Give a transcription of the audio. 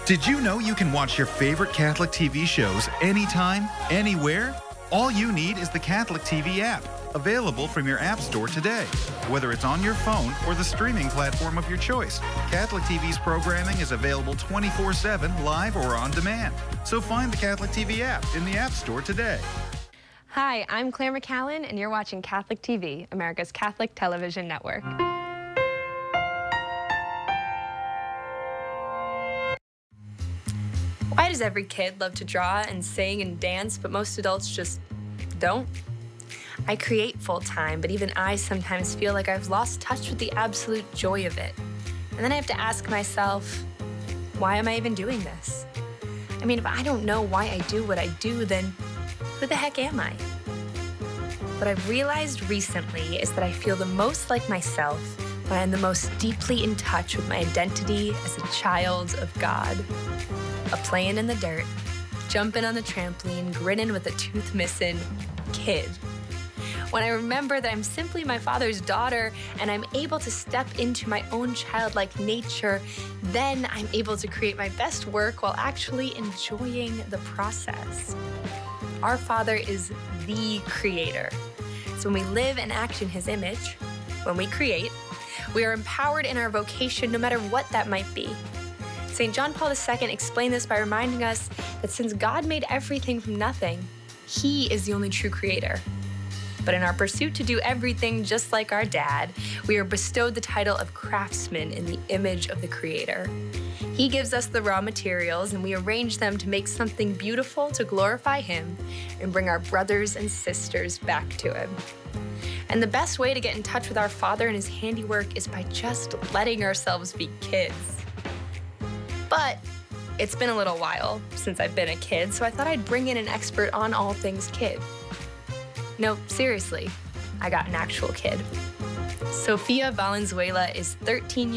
Did you know you can watch your favorite Catholic TV shows anytime, anywhere? All you need is the Catholic TV app, available from your app store today. Whether it's on your phone or the streaming platform of your choice, Catholic TV's programming is available 24/7, live or on demand. So find the Catholic TV app in the App Store today. Hi, I'm Claire McCallan, and you're watching Catholic TV, America's Catholic television network. Why does every kid love to draw and sing and dance, but most adults just don't? I create full-time, but even I sometimes feel like I've lost touch with the absolute joy of it. And then I have to ask myself, why am I even doing this? I mean, if I don't know why I do what I do, then who the heck am I? What I've realized recently is that I feel the most like myself when I'm the most deeply in touch with my identity as a child of God. A playing in the dirt, jumping on the trampoline, grinning with a tooth missing kid. When I remember that I'm simply my Father's daughter and I'm able to step into my own childlike nature, then I'm able to create my best work while actually enjoying the process. Our Father is the creator. So when we live and act in his image, when we create, we are empowered in our vocation no matter what that might be. St. John Paul II explained this by reminding us that since God made everything from nothing, he is the only true creator. But in our pursuit to do everything just like our dad, we are bestowed the title of craftsman in the image of the Creator. He gives us the raw materials and we arrange them to make something beautiful to glorify him and bring our brothers and sisters back to him. And the best way to get in touch with our Father and his handiwork is by just letting ourselves be kids. But it's been a little while since I've been a kid, so I thought I'd bring in an expert on all things kid. No, seriously, I got an actual kid. Sofia Valenzuela is 13 years